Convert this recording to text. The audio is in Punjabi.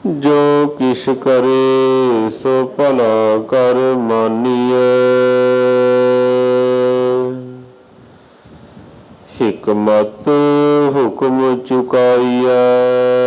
जो किश करे सो भला कर मानिए। हिकमत हुक्म चुकाइया